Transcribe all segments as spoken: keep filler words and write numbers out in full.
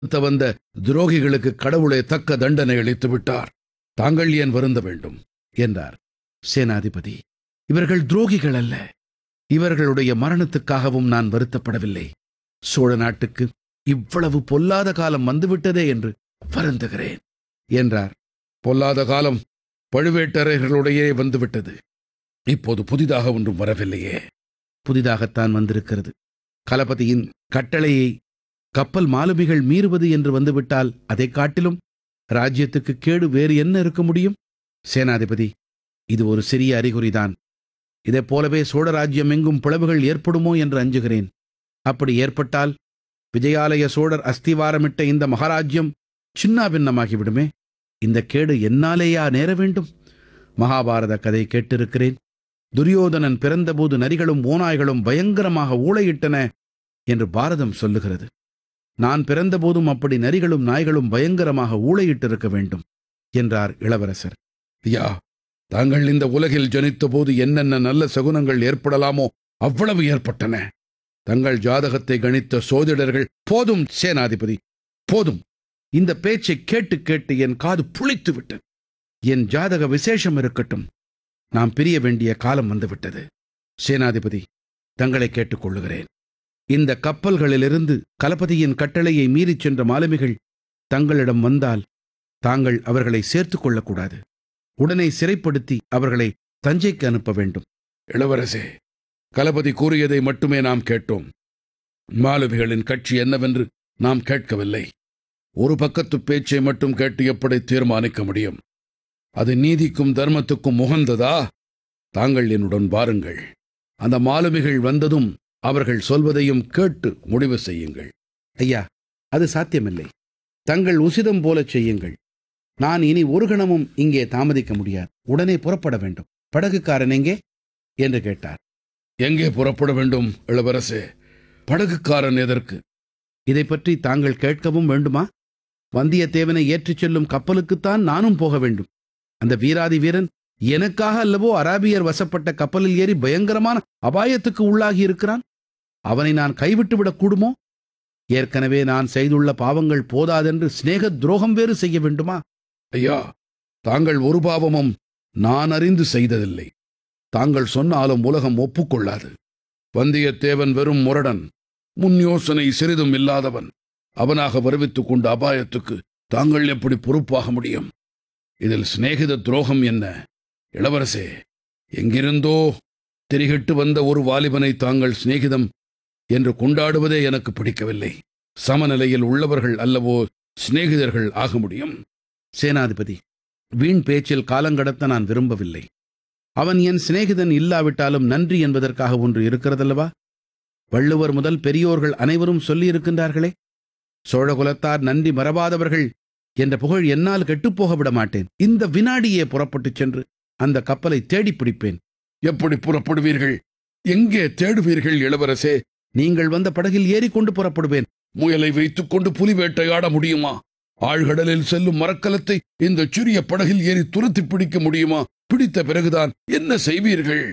வந்த துரோகிகளுக்கு கடவுளே தக்க தண்டனை அளித்து விட்டார். தாங்கள் ஏன் வருந்த வேண்டும் என்றார். சேனாதிபதி, இவர்கள் துரோகிகள் அல்ல. இவர்களுடைய மரணத்துக்காகவும் நான் வருத்தப்படவில்லை. சோழ நாட்டுக்கு இவ்வளவு பொல்லாத காலம் வந்துவிட்டதே என்று வருந்துகிறேன் என்றார். பொல்லாத காலம் பழுவேட்டரையர்களுடையே வந்துவிட்டது. இப்போது புதிதாக ஒன்றும் வரவில்லையே. புதிதாகத்தான் வந்திருக்கிறது. கலபதியின் கட்டளையை கப்பல் மாலுமிகள் மீறுவது என்று வந்துவிட்டால் அதை காட்டிலும் ராஜ்யத்துக்கு கேடு வேறு என்ன இருக்க முடியும்? சேனாதிபதி, இது ஒரு சிறிய அறிகுறிதான். இதைப் போலவே சோழ ராஜ்யம் எங்கும் பிளவுகள் ஏற்படுமோ என்று அஞ்சுகிறேன். அப்படி ஏற்பட்டால் விஜயாலய சோழர் அஸ்திவாரமிட்ட இந்த மகாராஜ்யம் சின்னாபின்னமாகிவிடுமே. இந்த கேடு என்னாலேயா நேர வேண்டும்? மகாபாரத கதை கேட்டிருக்கிறேன். துரியோதனன் பிறந்தபோது நரிகளும் ஓநாய்களும் பயங்கரமாக ஊளையிட்டன என்று பாரதம் சொல்லுகிறது. நான் பிறந்தபோதும் அப்படி நரிகளும் நாய்களும் பயங்கரமாக ஊளையிட்டிருக்க வேண்டும் என்றார் இளவரசர். ஐயா, தாங்கள் இந்த உலகில் ஜனித்த போது என்னென்ன நல்ல சகுனங்கள் ஏற்படலாமோ அவ்வளவு ஏற்பட்டன. தங்கள் ஜாதகத்தை கணித்த சோதிடர்கள் போதும். சேனாதிபதி, போதும். இந்த பேச்சை கேட்டு கேட்டு என் காது புளித்து விட்டது. என் ஜாதக விசேஷம் இருக்கட்டும். நாம் பிரிய வேண்டிய காலம் வந்துவிட்டது. சேனாதிபதி, தங்களை கேட்டுக்கொள்ளுகிறேன். இந்த கப்பல்களிலிருந்து கலபதியின் கட்டளையை மீறிச் சென்ற மாலுமிகள் தங்களிடம் வந்தால் தாங்கள் அவர்களை சேர்த்துக் கொள்ளக்கூடாது. உடனே சிறைப்படுத்தி அவர்களை தஞ்சைக்கு அனுப்ப வேண்டும். இளவரசே, கலபதி கூறியதை மட்டுமே நாம் கேட்டோம். மாலுமிகளின் கட்சி என்னவென்று நாம் கேட்கவில்லை. ஒரு பக்கத்து பேச்சை மட்டும் கேட்டு எப்படி தீர்மானிக்க முடியும்? அது நீதிக்கும் தர்மத்துக்கும் உகந்ததா? தாங்கள் என்னுடன் வாருங்கள். அந்த மாலுமிகள் வந்ததும் அவர்கள் சொல்வதையும் கேட்டு முடிவு செய்யுங்கள். ஐயா, அது சாத்தியமில்லை. தங்கள் உசிதம் போலச் செய்யுங்கள். நான் இனி ஒரு கணமும் இங்கே தாமதிக்க முடியாது. உடனே புறப்பட வேண்டும். படகுக்காரன் எங்கே என்று கேட்டார். எங்கே புறப்பட வேண்டும் இளவரசே? படகுக்காரன் எதற்கு? இதை பற்றி தாங்கள் கேட்கவும் வேண்டுமா? வந்தியத்தேவனை ஏற்றிச் செல்லும் கப்பலுக்குத்தான் நானும் போக வேண்டும். அந்த வீராதி வீரன் எனக்காக அல்லவோ அராபியர் வசப்பட்ட கப்பலில் ஏறி பயங்கரமான அபாயத்துக்கு உள்ளாகி இருக்கிறான். அவனை நான் கைவிட்டு விடக்கூடுமோ? ஏற்கனவே நான் செய்துள்ள பாவங்கள் போதாதென்று சிநேக துரோகம் வேறு செய்ய வேண்டுமா? ஐயா, தாங்கள் ஒரு பாவமும் நான் அறிந்து செய்ததில்லை. தாங்கள் சொன்னாலும் உலகம் ஒப்புக்கொள்ளாது. வந்தியத்தேவன் வெறும் முரடன், முன் யோசனை சிறிதும் இல்லாதவன். அவனாக வருவித்துக் கொண்ட அபாயத்துக்கு தாங்கள் எப்படி பொறுப்பாக முடியும்? இதில் சிநேகித துரோகம் என்ன? இளவரசே, எங்கிருந்தோ திரிகிட்டு வந்த ஒரு வாலிபனை தாங்கள் சிநேகிதம் என்று கொண்டாடுவதே எனக்கு பிடிக்கவில்லை. சமநிலையில் உள்ளவர்கள் அல்லவோ சிநேகிதர்கள் ஆக முடியும். சேனாதிபதி, வீண் பேச்சில் காலங்கடத்த நான் விரும்பவில்லை. அவன் என் சிநேகிதன் இல்லாவிட்டாலும் நன்றி என்பதற்காக ஒன்று இருக்கிறதல்லவா? வள்ளுவர் முதல் பெரியோர்கள் அனைவரும் சொல்லியிருக்கின்றார்களே, சோழகுலத்தார் நன்றி மறவாதவர்கள் என்ற புகழ் என்னால் கெட்டுப்போக விட மாட்டேன். இந்த வினாடியே புறப்பட்டுச் சென்று அந்த கப்பலை தேடி பிடிப்பேன். எப்படி புறப்படுவீர்கள்? எங்கே தேடுவீர்கள் இளவரசே? நீங்கள் வந்த படகில் ஏறிக்கொண்டு புறப்படுவேன். முயலை வைத்துக் கொண்டு புலி வேட்டையாட முடியுமா? ஆழ்கடலில் செல்லும் மரக்கலத்தை இந்த சிறிய படகில் ஏறி துரத்தி பிடிக்க முடியுமா? பிடித்த பிறகுதான் என்ன செய்வீர்கள்?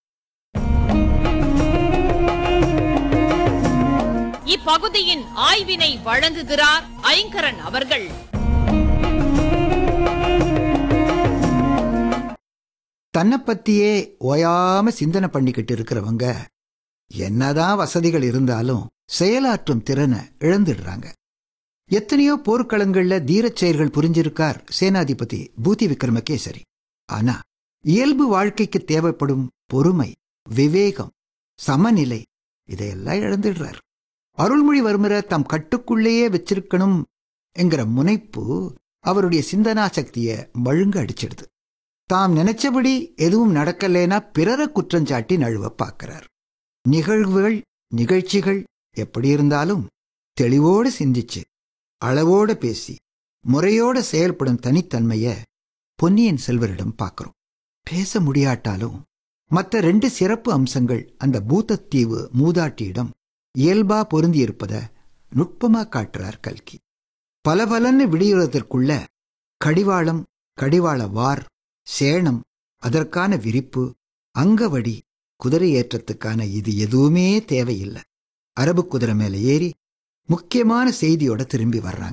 இப்பகுதியின் ஆய்வினை வழங்குகிறார் ஐங்கரன் அவர்கள். தன்னை பத்தியே ஓயாம சிந்தனை பண்ணிக்கிட்டு இருக்கிறவங்க என்னதான் வசதிகள் இருந்தாலும் செயலாற்றும் திறனை இழந்துடுறாங்க. எத்தனையோ போர்க்களங்கள்ல தீரச் செயல்கள் புரிஞ்சிருக்கார் சேனாதிபதி பூதி விக்ரமகேசரி. ஆனா இயல்பு வாழ்க்கைக்கு தேவைப்படும் பொறுமை, விவேகம், சமநிலை இதையெல்லாம் இழந்துடுறார். அருள்மொழிவர்மரை தம் கட்டுக்குள்ளேயே வச்சிருக்கணும் என்கிற முனைப்பு அவருடைய சிந்தனா சக்தியை மழுங்க அடிச்சிடுது. தாம் நினைச்சபடி எதுவும் நடக்கலைன்னா பிறரை குற்றஞ்சாட்டி நழுவ பார்க்கிறார். நிகழ்வுகள், நிகழ்ச்சிகள் எப்படி இருந்தாலும் தெளிவோடு சிந்திச்சு, அளவோடு பேசி, முறையோடு செயல்படும் தனித்தன்மைய பொன்னியின் செல்வரிடம் பார்க்கிறோம். பேச முடியாட்டாலும் மற்ற ரெண்டு சிறப்பு அம்சங்கள் அந்த பூதத்தீவு மூதாட்டியிடம் இயல்பா பொருந்தி இருப்பத நுட்பமா காட்டுறார் கல்கி. பல பலன்னு விடியுறதற்குள்ள கடிவாளம், கடிவாள வார், சேணம், அதற்கான விரிப்பு, அங்கவடி, குதிரை ஏற்றத்துக்கான இது எதுவுமே தேவையில்லை. அரபு குதிரை மேல ஏறி முக்கியமான செய்தியோட திரும்பி வர்றாங்க.